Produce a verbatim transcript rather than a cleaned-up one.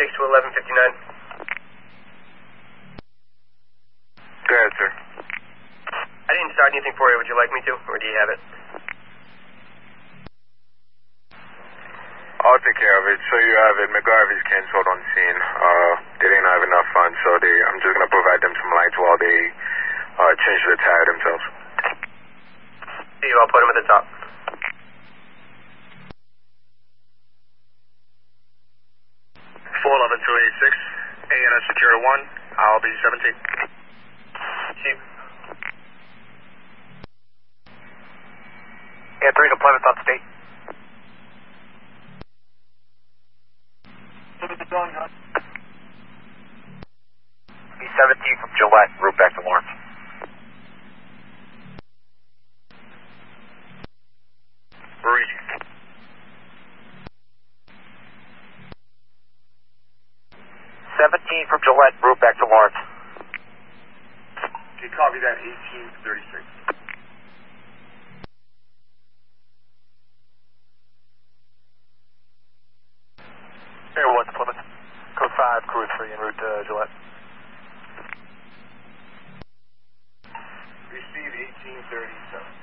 six to eleven fifty-nine. Go ahead, sir. I didn't start anything for you. Would you like me to, or do you have it? I'll take care of it. So you have it. McGarvey's canceled on scene. Uh, they didn't have enough funds, so they. I'm just gonna provide them some lights while they uh, change the tire themselves. See you. I'll put them at the top. four eleven two eighty-six, A N S Secure one, I'll be seventeen. Chief. Yeah, three to Plymouth on state. B seventeen from Gillette, route back to Lawrence. Marie. seventeen from Gillette, route back to Lawrence. Can you copy that, eighteen thirty-six? Air one to Plymouth. Code five, crew three en route to Gillette. Receive eighteen thirty-seven.